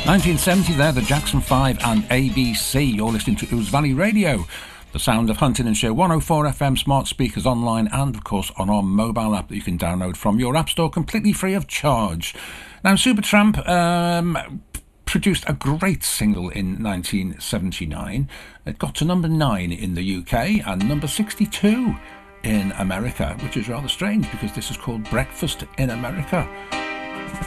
1970 there, the Jackson 5 and ABC. You're listening to Ouse Valley Radio, the sound of Huntingdonshire, 104 FM smart speakers online and, of course, on our mobile app that you can download from your app store completely free of charge. Now, Supertramp produced a great single in 1979. It got to number 9 in the UK and number 62 in America, which is rather strange because this is called Breakfast in America.